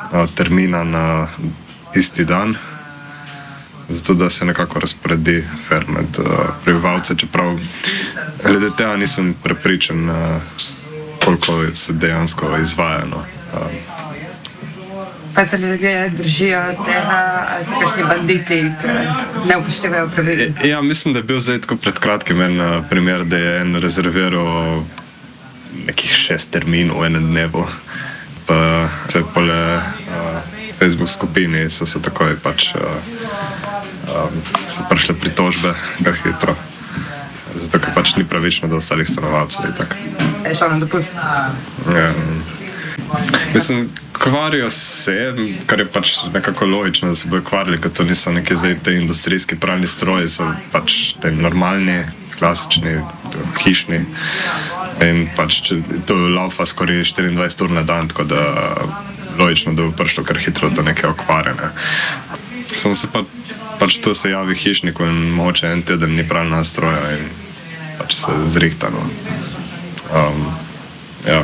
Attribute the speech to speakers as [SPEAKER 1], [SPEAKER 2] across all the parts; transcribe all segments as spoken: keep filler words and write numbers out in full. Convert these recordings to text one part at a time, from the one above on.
[SPEAKER 1] uh, termina na isti dan, zato da se nekako razporedi fer med uh, prebivalce, čeprav glede tega nisem prepričan, uh, koliko se dejansko izvaja. No. Uh,
[SPEAKER 2] Pa se ljudje držijo tega, ali so kakšni banditi, ki ne upoštevajo pravil?
[SPEAKER 1] Ja, mislim, da je bil zdaj tako pred kratkim en uh, primer, da je en rezerviral nekih šest terminov v enem dnevu. Pa se pole uh, Facebook skupini so se takoj pač uh, um, so prišle pritožbe kar hitro. Zato, ker pač ni pravično do ostalih stanovalcev.
[SPEAKER 2] Je šel na dopust?
[SPEAKER 1] Ja. Mislim, kvarijo se, kar je pač nekako logično, da se bojo kvarili, ker to niso neki zdaj te industrijski pralni stroji, so pač te normalni, klasični, hišni. In pač to laufa skoraj štiriindvajset ur na dan, tako da logično, da bo prišlo kar hitro do neke okvare. Ne. Samo se pa, pač to se javi hišniku in mogoče en teden ni pralna stroja in pač se zrihta. No. Um, ja.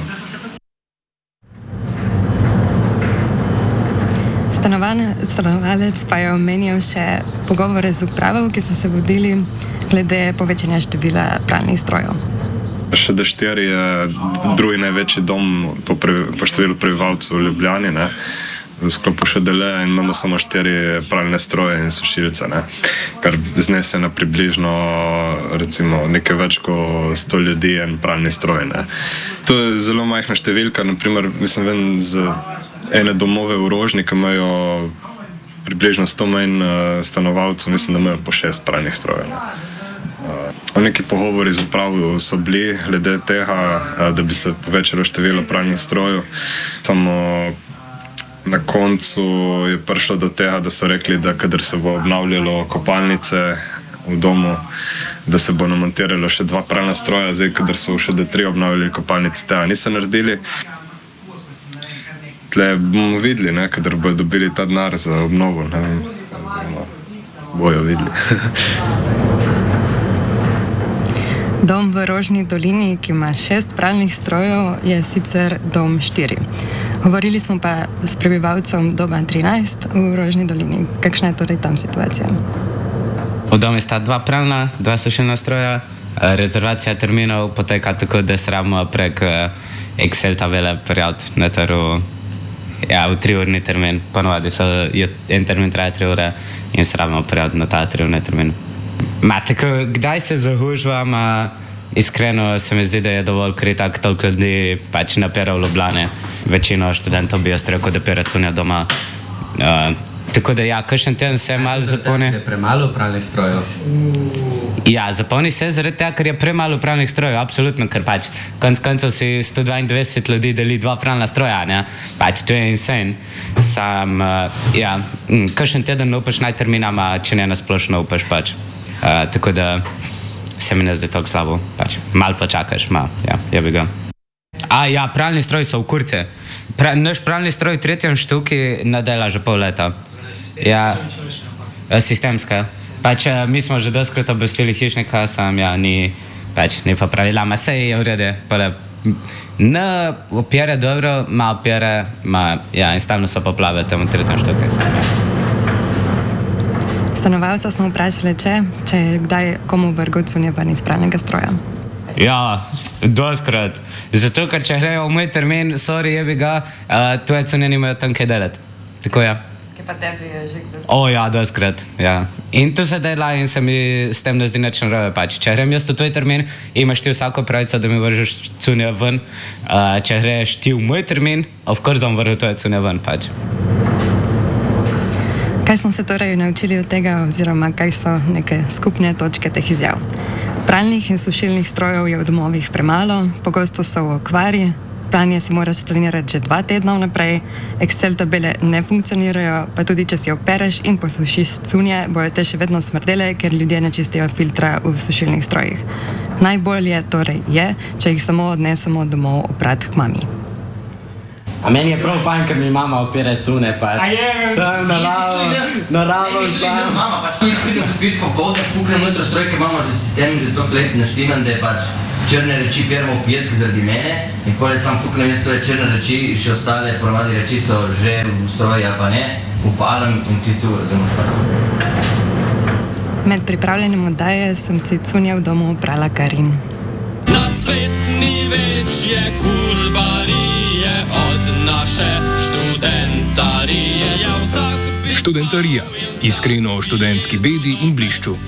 [SPEAKER 2] Stanovalec pa je omenil še pogovore z upravo, ki so se vodili glede povečanja števila pralnih strojev.
[SPEAKER 1] Še D štiri je drugi največji dom po, pre, po številu prebivalcev v Ljubljani, ne. V sklopu še dele in imamo samo štiri pralne stroje in sušilce, ne. Kar znese na približno recimo nekaj več kot sto ljudi en pralni stroj. Ne. To je zelo majhna številka, naprimer, mislim, vem z ene domove v Rožni, ki imajo približno sto manj stanovalcev, mislim, da imajo po šest pralnih strojev. Uh, neki pogovori z upravo so bili glede tega, da bi se povečalo število pralnih strojev. Samo na koncu je prišlo do tega, da so rekli, da kadar se bo obnavljalo kopalnice v domu, da se bo namontiralo še dva pralna stroja, zdaj kadar so še D tri obnavljali kopalnice, tega niso naredili. Tle bomo videli, ne, kadar bojo dobili ta denar za obnovo, ne vem, bojo videli.
[SPEAKER 2] Dom v Rožni dolini, ki ima šest pralnih strojev, je sicer dom štiri. Govorili smo pa s prebivalcem doma trinajst v Rožni dolini. Kakšna je torej tam situacija?
[SPEAKER 3] V domu sta dva pralna, dva sušilna stroja. Rezervacija terminov poteka tako, da se rabimo prek Excel tabele prijaviti na trgu. Ja, v triurni termin. Ponovadi so, en termin traja tri ure in se rabimo prijaviti na ta triurni termin. Ma, tako, kdaj se zahužvam, iskreno se mi zdi, da je dovolj kritak, toliko ljudi pač napira v Ljubljane. Večino študentov bi jaz rekel, da pira cunja doma. Uh, tako da ja, kakšen teden se malo zapolni.
[SPEAKER 4] Je premalo pralnih strojev?
[SPEAKER 3] Ja, zapolni se zaradi tega, ker je premalo pralnih strojev, absolutno, ker pač konc koncev si sto dvaindvajset ljudi deli dva pralna stroja, ne? Pač to je insane. Sam, uh, ja, kakšen teden ne upaš naj terminama, če ne nasplošno upaš pač. Uh, tako da se mi ne zdi toliko slabo, pač malo počakaš, malo, ja, je bi ga. A ja, pralni stroj so v kurce. Pra, naš pralni stroj v tretjem štuki ne dela že pol leta. Ja, sistemska. Pač mi smo že doskrat obvestili hišnika, sam ja, ni, pač ni pa pravila, ma sej je v redu, pa ne opere dobro, ma opere, ma ja, in stalno so poplave tam v tretjem štuki, sam ja.
[SPEAKER 2] Stanovalca smo vprašali, če, če je kdaj komu vrgel cunje ven iz pralnega stroja.
[SPEAKER 3] Ja, doskrat. Zato, ker če grejo v moj termin, sorry, jebi ga, uh, tvoje cunje nimajo tam kaj delati. Tako ja.
[SPEAKER 2] Kaj pa tebi je že kdo?
[SPEAKER 3] O ja, doskrat, ja. In to se dela in se mi s tem ne zdi nič narobe pač. Če grem jaz v tvoj termin, imaš ti vsako pravico, da mi vržeš cunje ven. Uh, če greš ti v moj termin, of course bom vrgel tvoje cunje ven pač.
[SPEAKER 2] Kaj smo se torej naučili od tega, oziroma kaj so neke skupne točke teh izjav? Pralnih in sušilnih strojev je v domovih premalo, pogosto so v okvari, pranje si moraš splanirati že dva tedna vnaprej, Excel tabele ne funkcionirajo, pa tudi če si opereš in posušiš cunje, bojo te še vedno smrdele, ker ljudje ne čistijo filtra v sušilnih strojih. Najbolje torej je, če jih samo odnesemo domov oprat k mami.
[SPEAKER 5] A meni je prav fajn, ker mi mama opere cune, pač.
[SPEAKER 4] A je,
[SPEAKER 5] tam naravo, naravo sam.
[SPEAKER 4] Mama, pač, to je skrino kupiti popovdne, fukne notro stroj, ker imamo že sistem, že toliko let naštiman, da je pač črne reči piramo v pijetki zaradi mene in potem sam fuknem in svoje črne reči, še ostale ponovadi reči so že v stroji ali pa ne, upalim in ti tu zamoš.
[SPEAKER 2] Med pripravljanjem oddaje sem si cunja v domu prala Karin.
[SPEAKER 6] Na svet ni večje kurbarije od naše študentarije. Ja, vsak
[SPEAKER 7] Študentarija. Iskreno o študentski bedi in blišču.